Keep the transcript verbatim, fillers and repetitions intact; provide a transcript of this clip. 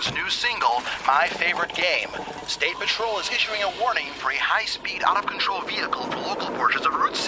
Jones' new single, My Favorite Game. State Patrol is issuing a warning for a high-speed, out-of-control vehicle for local portions of Route